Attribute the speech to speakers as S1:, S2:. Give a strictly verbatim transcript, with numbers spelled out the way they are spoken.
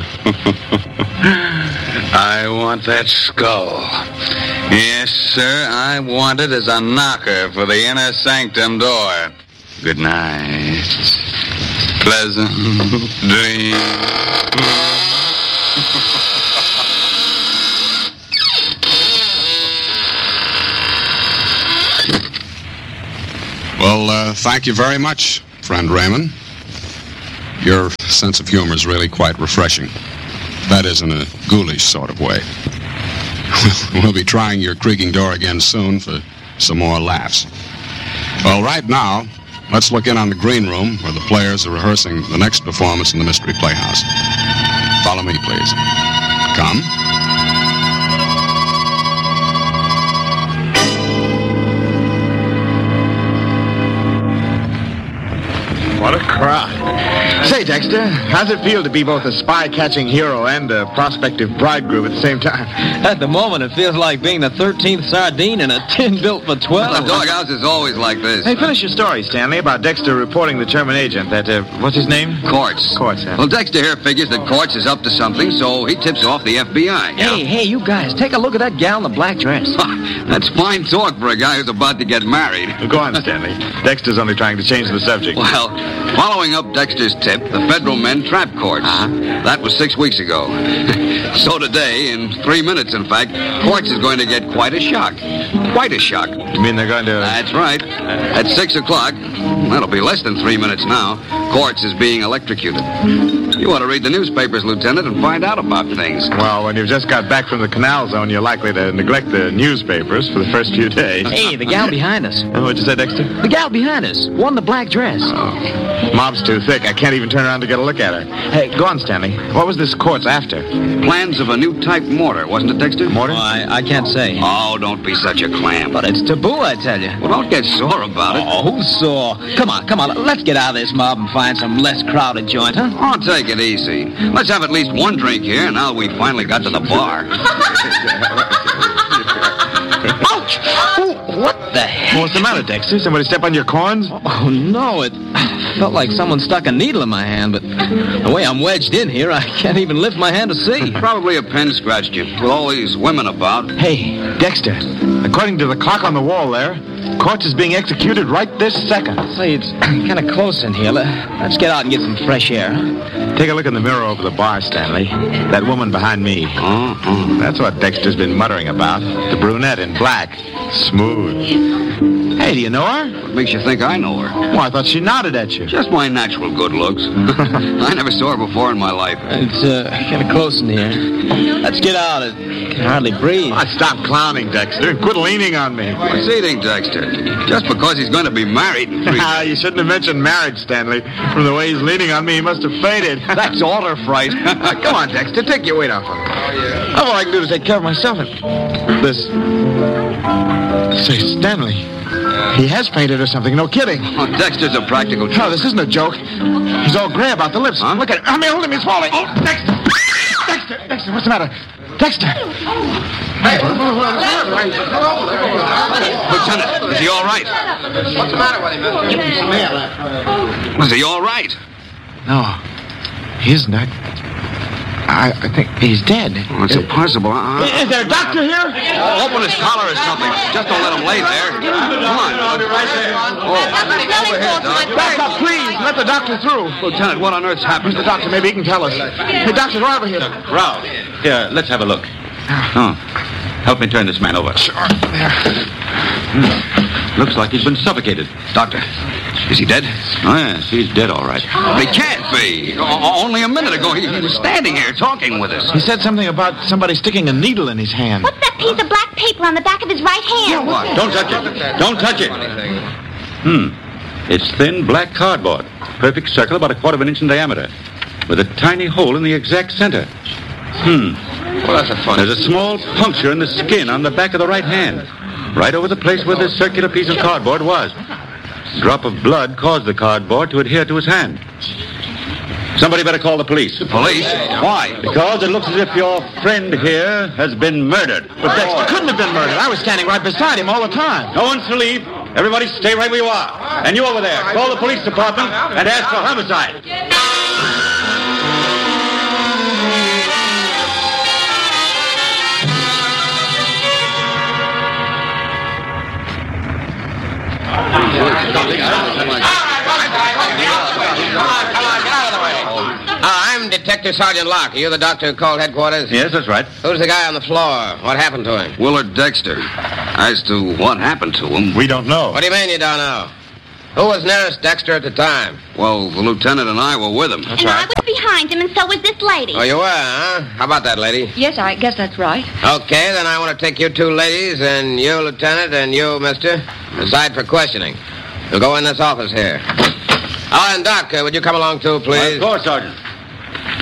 S1: I want that skull. Yes, sir, I want it as a knocker for the inner sanctum door. Good night. Pleasant dreams.
S2: Well, uh, thank you very much, friend Raymond. Your sense of humor is really quite refreshing. That is in a ghoulish sort of way. We'll be trying your creaking door again soon for some more laughs. Well, right now, let's look in on the green room where the players are rehearsing the next performance in the Mystery Playhouse. Follow me, please. Come.
S3: What a crowd. Say, Dexter, how's it feel to be both a spy-catching hero and a prospective bridegroom at the same time?
S4: At the moment, it feels like being the thirteenth sardine in a tin built for twelve.
S1: The doghouse is always like this.
S3: Hey, finish your story, Stanley, about Dexter reporting the German agent, that, uh, what's his name?
S1: Quartz.
S3: Quartz, huh?
S1: Well, Dexter here figures that Quartz is up to something, so he tips off the F B I.
S4: Hey, hey, you guys, take a look at that gal in the black dress.
S1: That's fine talk for a guy who's about to get married.
S3: Well, go on, Stanley. Dexter's only trying to change the subject.
S1: Well, following up Dexter's tip, the federal men trapped Quartz.
S3: Uh-huh.
S1: That was six weeks ago. So today, in three minutes, in fact, Quartz is going to get quite a shock. Quite a shock.
S3: You mean they're going to...
S1: That's right. At six o'clock, that'll be less than three minutes now, Quartz is being electrocuted. You ought to read the newspapers, Lieutenant, and find out about things.
S3: Well, when you've just got back from the canal zone, you're likely to neglect the newspapers for the first few days.
S4: Hey, the gal behind us.
S3: Uh, What'd you say, Dexter?
S4: The gal behind us. One in the black dress.
S3: Oh. Mob's too thick. I can't even turn around to get a look at her. Hey, go on, Stanley. What was this Quartz after?
S1: Plans of a new type mortar, wasn't it, Dexter?
S3: Mortar?
S4: Oh, I, I can't say.
S1: Oh, don't be such a clam.
S4: But it's taboo, I tell you.
S1: Well, don't get sore about it.
S4: Oh, who's sore? Come on, come on. Let's get out of this mob and find some less crowded joint, huh?
S1: Oh, take it easy. Let's have at least one drink here, now we finally got to the bar.
S4: Ouch! Oh, what the heck?
S3: What's the matter, Dexter? Somebody step on your corns?
S4: Oh, no, it felt like someone stuck a needle in my hand, but the way I'm wedged in here, I can't even lift my hand to see.
S1: Probably a pen scratched you, with all these women about.
S3: Hey, Dexter, according to the clock on the wall there, Quartz is being executed right this second.
S4: Say, it's kind of close in here. Let's get out and get some fresh air, huh?
S3: Take a look in the mirror over the bar, Stanley. That woman behind me.
S1: Uh-uh.
S3: That's what Dexter's been muttering about. The brunette in black. Smooth. Hey, do you know her?
S1: What makes you think I know her?
S3: Well, I thought she nodded at you.
S1: Just my natural good looks. I never saw her before in my life.
S4: It's uh, kind of close in here. Let's get out. I can hardly breathe.
S3: Oh, stop clowning, Dexter. Quit leaning on me.
S1: What's eating, Dexter? Just because he's going to be married in three
S3: Ah, you shouldn't have mentioned marriage, Stanley. From the way he's leaning on me, he must have fainted.
S1: That's alder fright.
S3: Come on, Dexter. Take your weight off him. Oh, yeah. All I can do is take care of myself. And this... Say, Stanley, he has fainted or something. No kidding.
S1: Oh, Dexter's a practical joke.
S3: No, this isn't a joke. He's all gray about the lips.
S1: Huh?
S3: Look at him. I mean, hold him. He's falling. Oh, Dexter. Dexter. Dexter, what's the matter? Dexter. Hey,
S1: Lieutenant, is he all right?
S3: what's the matter with him? Give him some air.
S1: Was he all right?
S3: No, he isn't. I, I, I think he's dead.
S1: Oh, it's impossible. Uh,
S3: Is there a doctor here?
S1: oh, open his collar or something. Just don't let him lay there. Come on.
S3: I'll be right there.
S1: Oh, over here, Doc.
S3: Back up, please. Let the doctor through.
S1: Lieutenant, what on earth's happened?
S3: The doctor, maybe he can tell us. Hey, doctor, right over here.
S5: Ralph, here, let's have a look. Oh, help me turn this man over.
S3: Sure. There.
S5: Hmm. Looks like he's been suffocated.
S1: Doctor, is he dead?
S5: Oh, yes, he's dead, all right.
S1: He can't be. O- only a minute ago, he, he was standing here talking with us.
S3: He said something about somebody sticking a needle in his hand.
S6: What's that piece of black paper on the back of his right hand?
S1: What?
S5: Don't touch it. Don't touch it. Hmm. It's thin black cardboard. Perfect circle about a quarter of an inch in diameter. With a tiny hole in the exact center. Hmm.
S1: Well, that's a fun.
S5: There's a small puncture in the skin on the back of the right hand. Right over the place where this circular piece of cardboard was. A drop of blood caused the cardboard to adhere to his hand. Somebody better call the police.
S1: Police? Why?
S5: Because it looks as if your friend here has been murdered.
S3: But Dexter couldn't have been murdered. I was standing right beside him all the time.
S5: No one's to leave. Everybody stay right where you are. And you over there, call the police department and ask for homicide.
S7: Detective Sergeant Locke, are you the doctor who called headquarters?
S5: Yes, that's right.
S7: Who's the guy on the floor? What happened to him?
S8: Willard Dexter. As to what happened to him...
S5: We don't know.
S7: What do you mean you don't know? Who was nearest Dexter at the time?
S8: Well, the lieutenant and I were with him.
S7: That's
S6: and
S7: right.
S6: I was behind him, and so was this lady.
S7: Oh, you were, huh? How about that, lady?
S9: Yes, I guess that's right.
S7: Okay, then I want to take you two ladies and you, Lieutenant, and you, mister, aside for questioning. You'll go in this office here. Oh, and Doc, uh, would you come along too, please?
S5: Of course, Sergeant.